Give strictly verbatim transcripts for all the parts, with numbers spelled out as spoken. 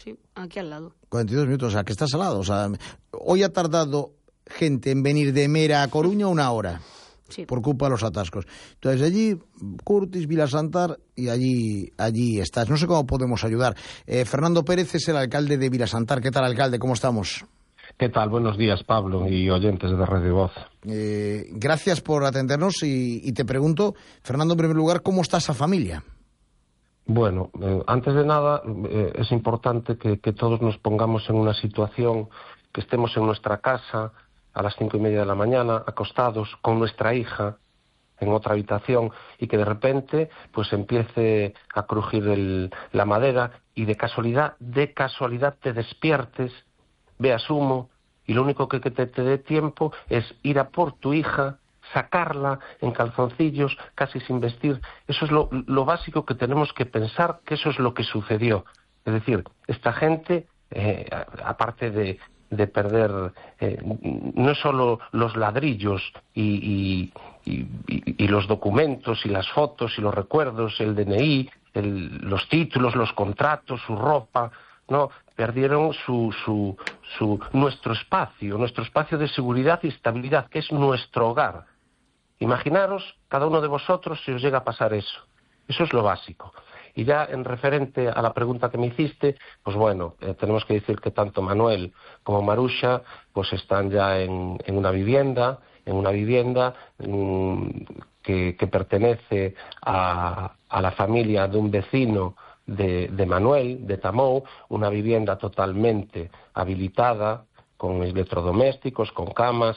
Sí, aquí al lado. cuarenta y dos minutos, o sea, que estás al lado. O sea, hoy ha tardado gente en venir de Mera a Coruña una hora. Sí. Por culpa de los atascos. Entonces allí, Curtis, Vilasantar, y allí allí estás. No sé cómo podemos ayudar. Eh, Fernando Pérez es el alcalde de Vilasantar. ¿Qué tal, alcalde? ¿Cómo estamos? ¿Qué tal? Buenos días, Pablo y oyentes de Radio Voz. Eh, gracias por atendernos y, y te pregunto, Fernando, en primer lugar, ¿cómo está esa familia? Bueno, eh, antes de nada, eh, es importante que, que todos nos pongamos en una situación, que estemos en nuestra casa a las cinco y media de la mañana, acostados con nuestra hija en otra habitación, y que de repente pues empiece a crujir el, la madera y de casualidad, de casualidad te despiertes, veas humo, y lo único que, que te, te dé tiempo es ir a por tu hija, sacarla en calzoncillos, casi sin vestir. Eso es lo, lo básico que tenemos que pensar, que eso es lo que sucedió. Es decir, esta gente, eh, aparte de, de perder eh, no solo los ladrillos y, y, y, y los documentos y las fotos y los recuerdos, el D N I, el, los títulos, los contratos, su ropa, no, perdieron su, su, su, nuestro espacio, nuestro espacio de seguridad y estabilidad, que es nuestro hogar. Imaginaros, cada uno de vosotros, si os llega a pasar eso. Eso es lo básico. Y ya en referente a la pregunta que me hiciste, pues bueno, eh, tenemos que decir que tanto Manuel como Marusha pues están ya en, en una vivienda, en una vivienda mmm, que, que pertenece a, a la familia de un vecino de, de Manuel, de Tamou, una vivienda totalmente habilitada, con electrodomésticos, con camas,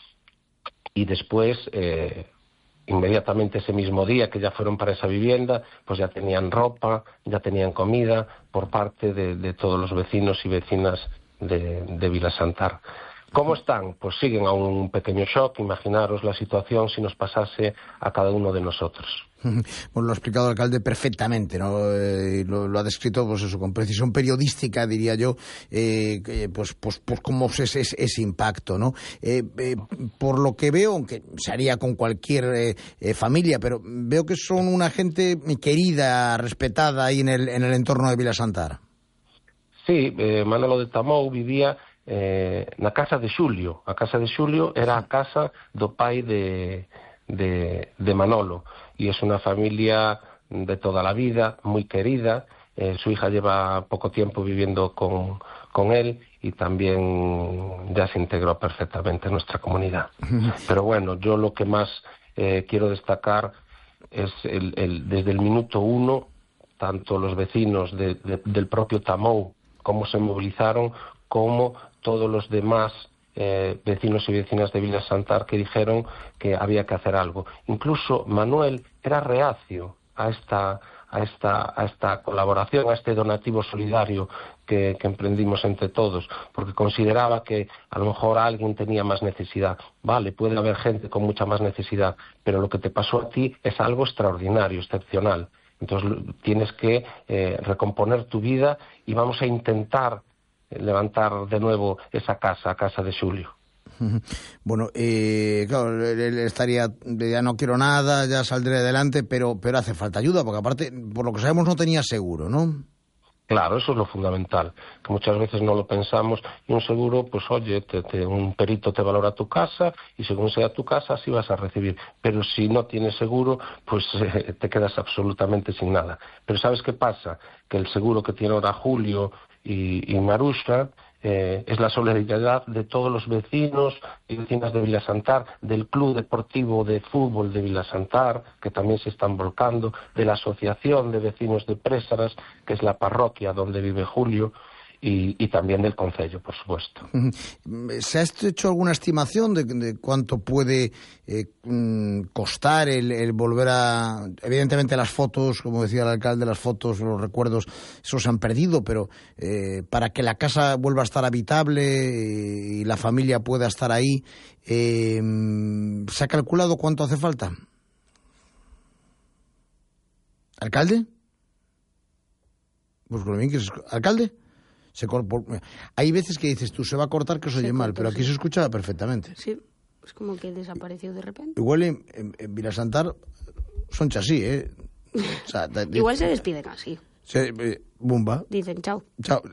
y después... Eh, inmediatamente ese mismo día que ya fueron para esa vivienda, pues ya tenían ropa, ya tenían comida por parte de, de todos los vecinos y vecinas de, de Vilasantar. ¿Cómo están? Pues siguen a un pequeño shock. Imaginaros la situación si nos pasase a cada uno de nosotros. Bueno, lo ha explicado el alcalde perfectamente, ¿no? Eh, lo, lo ha descrito, pues eso, con precisión periodística, diría yo, eh, pues, pues, pues cómo es ese, ese impacto, ¿no? Eh, eh, por lo que veo, aunque se haría con cualquier eh, eh, familia, pero veo que son una gente querida, respetada ahí en el, en el entorno de Vilasantar. Sí, eh, Manolo de Tamou vivía eh, na casa de Xulio. A casa de Xulio era a casa do pai de, de, de Manolo. Y es una familia de toda la vida, muy querida. Eh, su hija lleva poco tiempo viviendo con, con él y también ya se integró perfectamente en nuestra comunidad. Pero bueno, yo lo que más eh, quiero destacar es el, el, desde el minuto uno, tanto los vecinos de, de, del propio Tamou, cómo se movilizaron, como todos los demás Eh, vecinos y vecinas de Vilasantar que dijeron que había que hacer algo. Incluso Manuel era reacio a esta, a esta, a esta colaboración, a este donativo solidario que, que emprendimos entre todos, porque consideraba que a lo mejor alguien tenía más necesidad. Vale, puede haber gente con mucha más necesidad, pero lo que te pasó a ti es algo extraordinario, excepcional. Entonces tienes que eh, recomponer tu vida y vamos a intentar levantar de nuevo esa casa, a casa de Xulio. Bueno, eh, claro, él estaría, ya no quiero nada, ya saldré adelante, pero, pero hace falta ayuda, porque aparte, por lo que sabemos, no tenía seguro, ¿no? Claro, eso es lo fundamental, que muchas veces no lo pensamos, y un seguro, pues oye, te, te, un perito te valora tu casa, y según sea tu casa, así vas a recibir, pero si no tienes seguro, pues eh, te quedas absolutamente sin nada. Pero ¿sabes qué pasa? Que el seguro que tiene ahora Julio y, y Marusha eh, es la solidaridad de todos los vecinos y vecinas de Vilasantar, del Club Deportivo de Fútbol de Vilasantar, que también se están volcando, de la Asociación de Vecinos de Présaras, que es la parroquia donde vive Julio, y, y también del concello, por supuesto. ¿Se ha hecho alguna estimación de, de cuánto puede eh, costar el, el volver a... Evidentemente las fotos, como decía el alcalde, las fotos, los recuerdos, esos se han perdido, pero eh, para que la casa vuelva a estar habitable eh, y la familia pueda estar ahí, eh, ¿se ha calculado cuánto hace falta? ¿Alcalde? Pues con que es... ¿Alcalde? Se cor... Hay veces que dices tú, se va a cortar que se oye mal, pero aquí sí se escuchaba perfectamente. Sí, es como que desapareció de repente. Igual en, en, en Vilasantar son chasí, ¿eh? O sea, Igual se despiden así. Se, eh, bumba. Dicen chao. Chao.